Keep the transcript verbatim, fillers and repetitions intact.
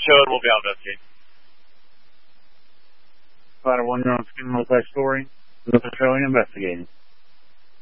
show it. We'll be out investigating. Ladder one, you're on skin multi-story. We're patrolling investigating.